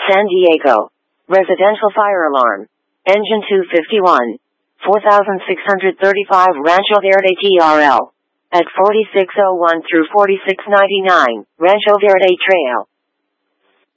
San Diego. Residential fire alarm. Engine 251. 4635 Rancho Verde TRL. At 4601 through 4699, Rancho Verde Trail.